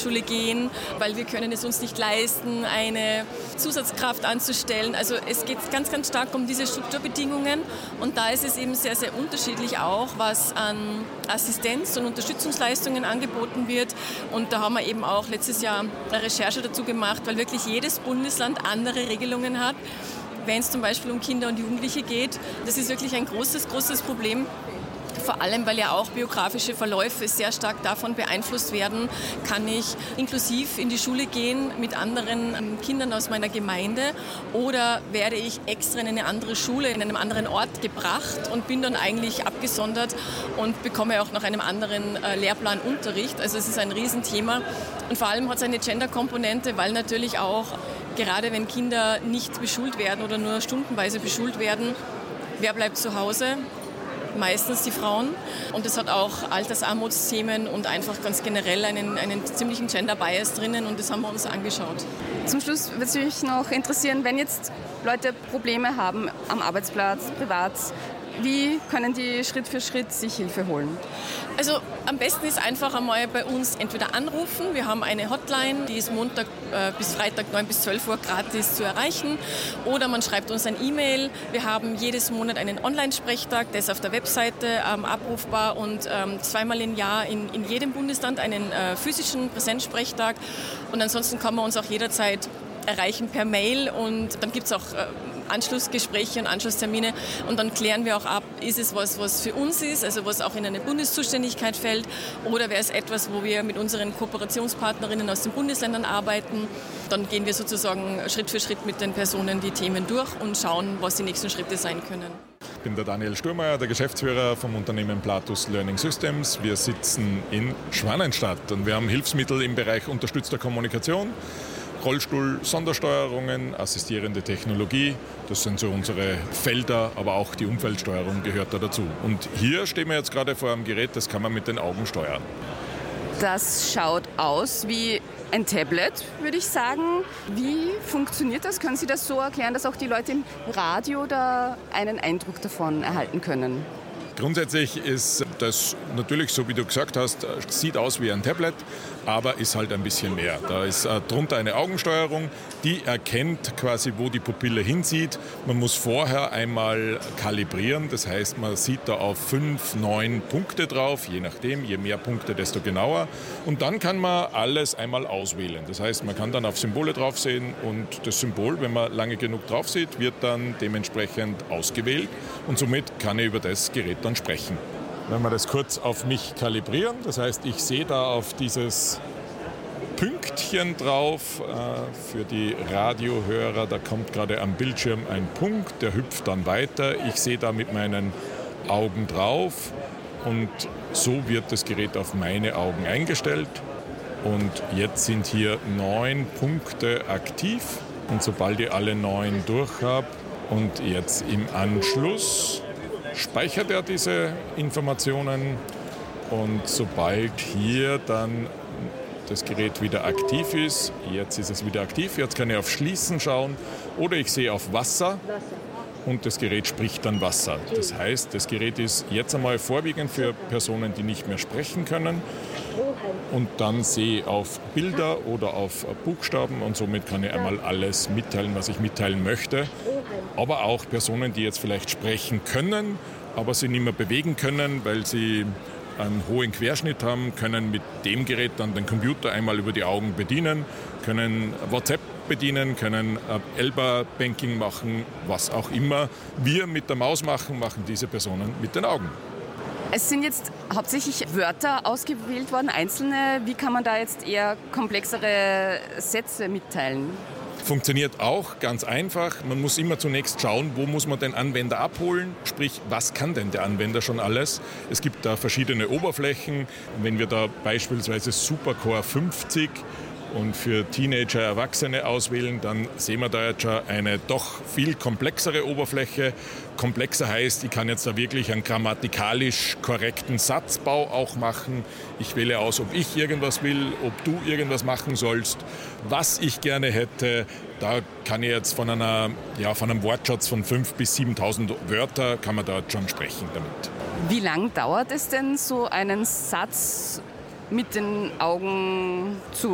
Volksschule gehen, weil wir können es uns nicht leisten, eine Zusatzkraft anzustellen. Also es geht ganz, ganz stark um diese Strukturbedingungen und da ist es eben sehr, sehr unterschiedlich auch, was an Assistenz- und Unterstützungsleistungen angeboten wird. Und da haben wir eben auch letztes Jahr eine Recherche dazu gemacht, weil wirklich jedes Bundesland andere Regelungen hat. Wenn es zum Beispiel um Kinder und Jugendliche geht, das ist wirklich ein großes, großes Problem. Vor allem, weil ja auch biografische Verläufe sehr stark davon beeinflusst werden, kann ich inklusiv in die Schule gehen mit anderen Kindern aus meiner Gemeinde oder werde ich extra in eine andere Schule, in einem anderen Ort gebracht und bin dann eigentlich abgesondert und bekomme auch nach einem anderen Lehrplan Unterricht. Also es ist ein Riesenthema und vor allem hat es eine Gender-Komponente, weil natürlich auch gerade wenn Kinder nicht beschult werden oder nur stundenweise beschult werden, wer bleibt zu Hause? Meistens die Frauen. Und es hat auch Altersarmutsthemen und einfach ganz generell einen ziemlichen Gender-Bias drinnen und das haben wir uns angeschaut. Zum Schluss würde es mich noch interessieren, wenn jetzt Leute Probleme haben am Arbeitsplatz, privat, wie können die Schritt für Schritt sich Hilfe holen? Also am besten ist einfach einmal bei uns entweder anrufen. Wir haben eine Hotline, die ist Montag bis Freitag 9 bis 12 Uhr gratis zu erreichen. Oder man schreibt uns ein E-Mail. Wir haben jedes Monat einen Online-Sprechtag, der ist auf der Webseite abrufbar und zweimal im Jahr in jedem Bundesland einen physischen Präsenzsprechtag. Und ansonsten kann man uns auch jederzeit erreichen per Mail und dann gibt es auch Anschlussgespräche und Anschlusstermine und dann klären wir auch ab, ist es was für uns ist, also was auch in eine Bundeszuständigkeit fällt oder wäre es etwas, wo wir mit unseren Kooperationspartnerinnen aus den Bundesländern arbeiten. Dann gehen wir sozusagen Schritt für Schritt mit den Personen die Themen durch und schauen, was die nächsten Schritte sein können. Ich bin der Daniel Sturmeier, der Geschäftsführer vom Unternehmen Platus Learning Systems. Wir sitzen in Schwanenstadt und wir haben Hilfsmittel im Bereich unterstützter Kommunikation, Rollstuhl, Sondersteuerungen, assistierende Technologie, das sind so unsere Felder, aber auch die Umfeldsteuerung gehört da dazu. Und hier stehen wir jetzt gerade vor einem Gerät, das kann man mit den Augen steuern. Das schaut aus wie ein Tablet, würde ich sagen. Wie funktioniert das? Können Sie das so erklären, dass auch die Leute im Radio da einen Eindruck davon erhalten können? Grundsätzlich ist das natürlich, so wie du gesagt hast, sieht aus wie ein Tablet, aber ist halt ein bisschen mehr. Da ist drunter eine Augensteuerung, die erkennt quasi, wo die Pupille hinsieht. Man muss vorher einmal kalibrieren, das heißt, man sieht da auf 5, 9 Punkte drauf, je nachdem, je mehr Punkte, desto genauer. Und dann kann man alles einmal auswählen. Das heißt, man kann dann auf Symbole drauf sehen und das Symbol, wenn man lange genug drauf sieht, wird dann dementsprechend ausgewählt und somit kann ich über das Gerät dann sprechen. Wenn wir das kurz auf mich kalibrieren, das heißt, ich sehe da auf dieses Pünktchen drauf, für die Radiohörer, da kommt gerade am Bildschirm ein Punkt, der hüpft dann weiter. Ich sehe da mit meinen Augen drauf und so wird das Gerät auf meine Augen eingestellt. Und jetzt sind hier 9 Punkte aktiv und sobald ich alle 9 durch habe und jetzt im Anschluss speichert er diese Informationen und sobald hier dann das Gerät wieder aktiv ist, jetzt ist es wieder aktiv, jetzt kann ich auf Schließen schauen oder ich sehe auf Wasser und das Gerät spricht dann Wasser. Das heißt, das Gerät ist jetzt einmal vorwiegend für Personen, die nicht mehr sprechen können und dann sehe ich auf Bilder oder auf Buchstaben und somit kann ich einmal alles mitteilen, was ich mitteilen möchte. Aber auch Personen, die jetzt vielleicht sprechen können, aber sie nicht mehr bewegen können, weil sie einen hohen Querschnitt haben, können mit dem Gerät dann den Computer einmal über die Augen bedienen, können WhatsApp bedienen, können Elba-Banking machen, was auch immer wir mit der Maus machen, machen diese Personen mit den Augen. Es sind jetzt hauptsächlich Wörter ausgewählt worden, einzelne. Wie kann man da jetzt eher komplexere Sätze mitteilen? Funktioniert auch ganz einfach. Man muss immer zunächst schauen, wo muss man den Anwender abholen, sprich, was kann denn der Anwender schon alles? Es gibt da verschiedene Oberflächen. Wenn wir da beispielsweise Supercore 50 und für Teenager, Erwachsene auswählen, dann sehen wir da jetzt schon eine doch viel komplexere Oberfläche. Komplexer heißt, ich kann jetzt da wirklich einen grammatikalisch korrekten Satzbau auch machen. Ich wähle aus, ob ich irgendwas will, ob du irgendwas machen sollst, was ich gerne hätte. Da kann ich jetzt von einem Wortschatz von 5.000 bis 7.000 Wörter kann man da schon sprechen damit. Wie lang dauert es denn, so einen Satz mit den Augen zu